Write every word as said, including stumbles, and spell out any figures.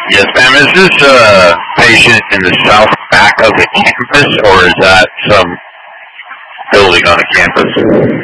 Yes, ma'am. Is this a patient in the south back of the campus, or is that some building on the campus?